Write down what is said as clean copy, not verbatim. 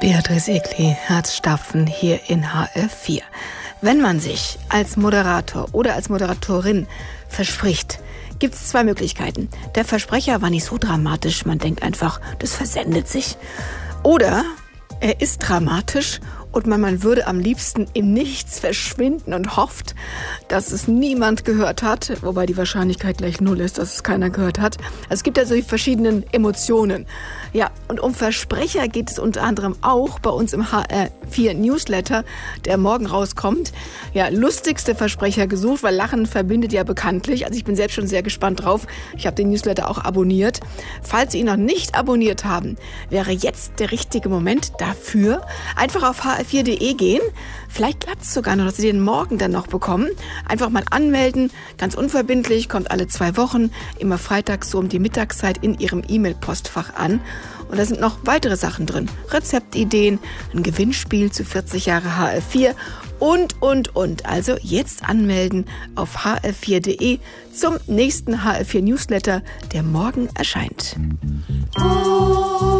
Beatrice Egli, Herzstapfen hier in HR4. Wenn man sich als Moderator oder als Moderatorin verspricht, gibt es zwei Möglichkeiten. Der Versprecher war nicht so dramatisch, man denkt einfach, das versendet sich. Oder er ist dramatisch und man würde am liebsten im Nichts verschwinden und hofft, dass es niemand gehört hat, wobei die Wahrscheinlichkeit gleich 0 ist, dass es keiner gehört hat. Also es gibt also die verschiedenen Emotionen. Ja, und um Versprecher geht es unter anderem auch bei uns im HR4 Newsletter, der morgen rauskommt. Ja, lustigste Versprecher gesucht, weil Lachen verbindet ja bekanntlich. Also ich bin selbst schon sehr gespannt drauf. Ich habe den Newsletter auch abonniert. Falls Sie ihn noch nicht abonniert haben, wäre jetzt der richtige Moment dafür. Einfach auf hr4.de gehen. Vielleicht klappt es sogar noch, dass Sie den morgen dann noch bekommen. Einfach mal anmelden, ganz unverbindlich, kommt alle 2 Wochen, immer freitags so um die Mittagszeit in Ihrem E-Mail-Postfach an. Und da sind noch weitere Sachen drin. Rezeptideen, ein Gewinnspiel zu 40 Jahre HR4 und. Also jetzt anmelden auf hr4.de zum nächsten HR4 Newsletter, der morgen erscheint.